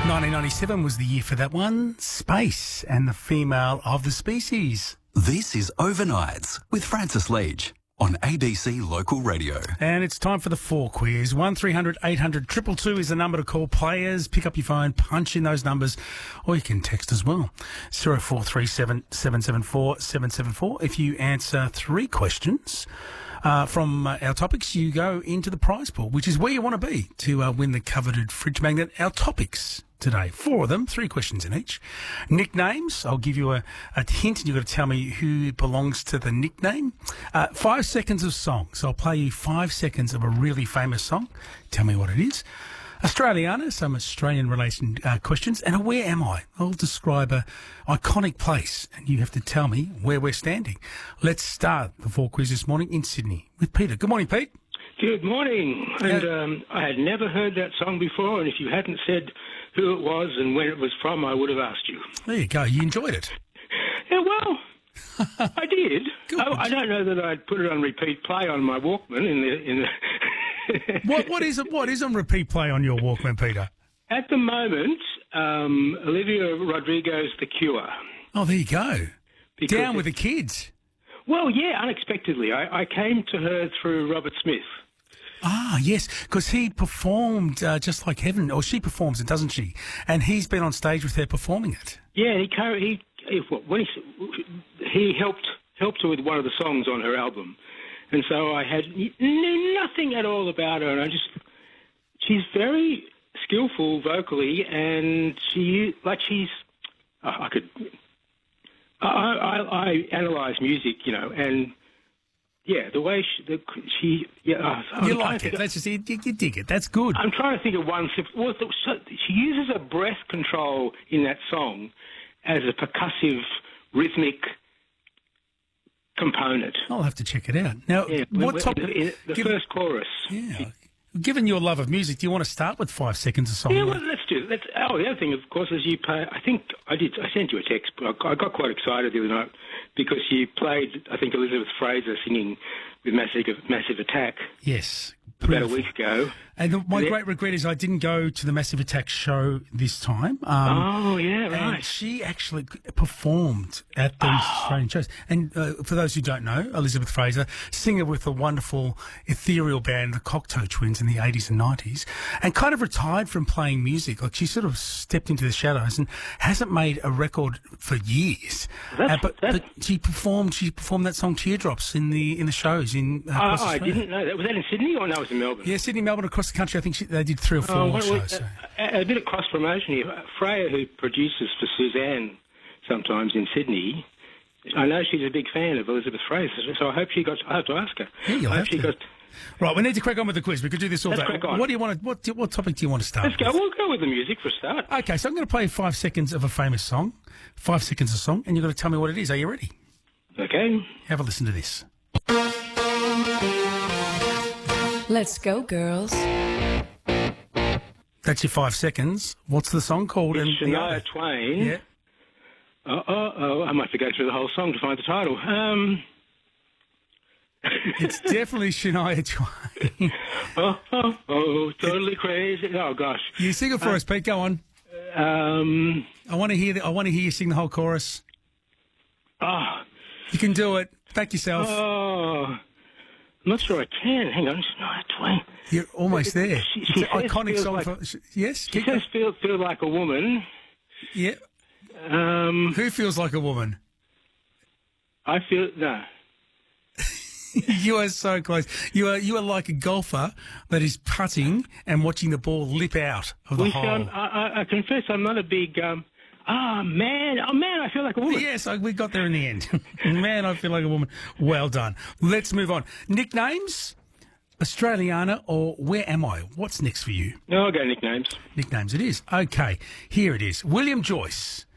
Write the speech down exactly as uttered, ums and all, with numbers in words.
nineteen ninety-seven was the year for that one. Space and the female of the species. This is Overnights with Francis Leach on A B C Local Radio. And it's time for the four quiz. one three hundred eight hundred two two two is the number to call. Players, pick up your phone, punch in those numbers, or you can text as well. zero four three seven, seven seven four, seven seven four. If you answer three questions uh, from uh, our topics, you go into the prize pool, which is where you want to be to uh, win the coveted fridge magnet. Our topics today, four of them, three questions in each. Nicknames, I'll give you a, a hint and you've got to tell me who belongs to the nickname. Uh, five seconds of song, so I'll play you five seconds of a really famous song. Tell me what it is. Australiana, some Australian relation uh, questions, and a where am I? I'll describe a iconic place and you have to tell me where we're standing. Let's start the four quiz this morning in Sydney with Peter. Good morning, Pete. Good morning. And um, I had never heard that song before, and if you hadn't said who it was and where it was from, I would have asked you. There you go. You enjoyed it. Yeah, well, I did. I, I don't know that I'd put it on repeat play on my Walkman in the in the. what what is it? What is on repeat play on your Walkman, Peter? At the moment, um, Olivia Rodrigo's "The Cure." Oh, there you go. Because Down with the kids. Well, yeah, unexpectedly, I, I came to her through Robert Smith. Ah, yes, because he performed uh, Just Like Heaven, or she performs it, doesn't she? And he's been on stage with her performing it. Yeah, he co- he, he when he he helped helped her with one of the songs on her album, and so I had knew nothing at all about her, and I just she's very skillful vocally, and she like she's oh, I could I I, I analyse music, you know, and. Yeah, the way she, the, she yeah, uh, you like it. That's just you, you dig it. That's good. I'm trying to think of one. Well, so she uses a breath control in that song as a percussive, rhythmic component. I'll have to check it out. Now, yeah, what topic? The, the given, first chorus. Yeah. She, Given your love of music, do you want to start with five seconds of song? Yeah, well, let's do it. Let's, oh, the other thing, of course, is you play. I think I did. I sent you a text. But I got quite excited the other night because you played. I think Elizabeth Fraser singing with Massive Massive Attack. Yes, about a week ago. And the, my and great regret is I didn't go to the Massive Attack show this time. Um, oh, yeah, right. And she actually performed at these oh. Australian shows. And uh, for those who don't know, Elizabeth Fraser, singer with the wonderful ethereal band, the Cocteau Twins, in the eighties and nineties, and kind of retired from playing music. Like, she sort of stepped into the shadows and hasn't made a record for years. That's, uh, but, that's... but she performed she performed that song Teardrops in the in the shows in uh, uh, I didn't know that. Was that in Sydney or no, it was in Melbourne? Yeah, Sydney, Melbourne, across the country. I think she, they did three or four oh, well, shows. Well, a, a bit of cross-promotion here. Freya, who produces for Suzanne sometimes in Sydney, I know she's a big fan of Elizabeth Fraser, so I hope she got... I have to ask her. Yeah, you'll I hope have she to. got... Right, we need to crack on with the quiz. We could do this all Let's day. crack on. What do you want to, what, do- what topic do you want to start Let's go. with? We'll go with the music for a start. Okay, so I'm going to play five seconds of a famous song. Five seconds of song, and you've got to tell me what it is. Are you ready? Okay. Have a listen to this. Let's go, girls. That's your five seconds. What's the song called? It's and Shania Twain. Yeah. Oh, oh, oh, I might have to go through the whole song to find the title. Um... It's definitely Shania Twain. oh, oh, oh, totally crazy. Oh, gosh. You sing it for uh, us, Pete. Go on. Um, I want to hear. The, I want to hear you sing the whole chorus. Oh. You can do it. Back yourself. Oh. I'm not sure I can. Hang on. Shania Twain. You're almost there. She, she it's an iconic song. Like, for, yes? She says feel, feel like a woman. Yeah. Um, Who feels like a woman? I feel... No. You are so close. You are you are like a golfer that is putting and watching the ball lip out of the we hole. Found, I, I, I confess I'm not a big... Um, Ah, oh, man. Oh, man, I feel like a woman. Yes, I, we got there in the end. Man, I feel like a woman. Well done. Let's move on. Nicknames, Australiana, or where am I? What's next for you? No, I'll go nicknames. Nicknames it is. Okay, here it is. William Joyce,